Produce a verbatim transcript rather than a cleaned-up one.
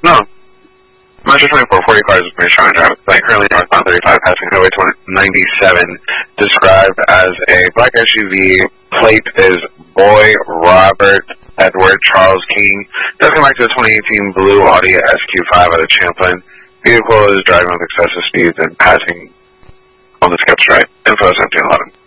No. Metro twenty-four, forty cars with me trying to drive. Like currently northbound thirty-five, passing Highway ninety-seven, described as a black S U V. Plate is Boy Robert Edward Charles King. Does come back to the twenty eighteen blue Audi S Q five out of Champlain. Vehicle is driving with excessive speeds and passing on the skip stripe. Info seventeen eleven.